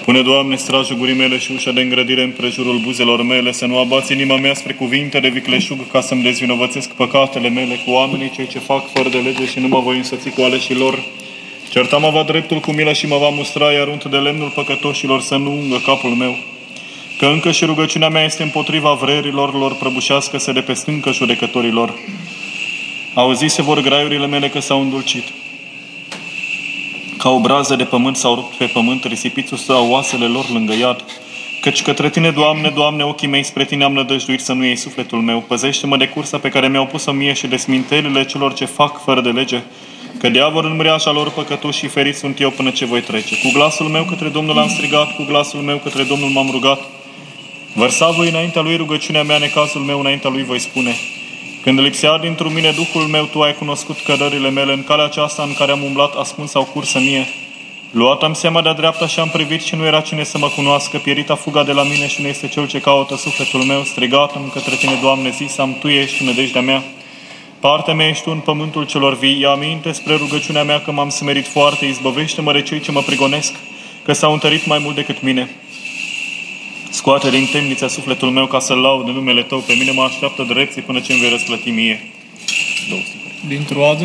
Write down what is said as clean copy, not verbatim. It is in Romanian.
Pune, Doamne, strajul gurii mele și ușa de îngrădire împrejurul buzelor mele, să nu abați inima mea spre cuvinte de vicleșug, ca să-mi dezvinovățesc păcatele mele cu oamenii, cei ce fac fără de lege, și nu mă voi însoți cu aleșii lor. Certa-mă va dreptul cu milă și mă va mustra, iar unt de lemnul păcătoșilor să nu ungă capul meu. Că încă și rugăciunea mea este împotriva vrerilor lor, prăbușească-se de pe stâncă judecătorilor. Auzise vor graiurile mele că s-au îndulcit. Ca o brază de pământ s-au rupt pe pământ, risipiți sau oasele lor lângă iad. Căci către Tine, Doamne, Doamne, ochii mei spre Tine am nădăjduit, să nu iei sufletul meu. Păzește-mă de cursa pe care mi-au pus-o mie și de smintelile celor ce fac fără de lege. Că dea vor în mreaja lor păcătoși și ferit sunt eu până ce voi trece. Cu glasul meu către Domnul am strigat, cu glasul meu către Domnul m-am rugat. Vărsa voi înaintea Lui rugăciunea mea, necazul meu înaintea Lui voi spune. Când lipsea dintr-un mine Duhul meu, Tu ai cunoscut cădările mele, în calea aceasta în care am umblat ascuns sau cursă mie. Luat am seama de-a dreapta și am privit și nu era cine să mă cunoască, pierita fuga de la mine și nu este cel ce caută sufletul meu. Strigat-am către Tine, Doamne, zis-am, Tu ești nădejdea mea. Partea mea ești Tu în pământul celor vii. Ia aminte spre rugăciunea mea că m-am smerit foarte, izbăvește-mă de cei ce mă prigonesc, că s-au întărit mai mult decât mine. Scoate din temnița sufletul meu ca să-L laud în numele Tău. Pe mine mă așteaptă drepții până ce îmi vei răsplăti mie. Dintr-o